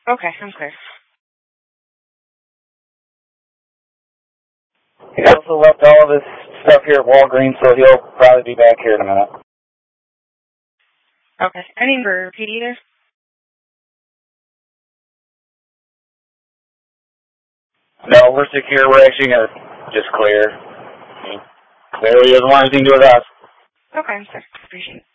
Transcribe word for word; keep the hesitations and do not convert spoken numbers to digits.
Okay, I'm clear. He also left all of his stuff here at Walgreens, so he'll probably be back here in a minute. Okay. I need for P D there? No, we're secure. We're actually going to just clear. He clearly doesn't want anything to do with us. Okay, I'm sorry. Appreciate it.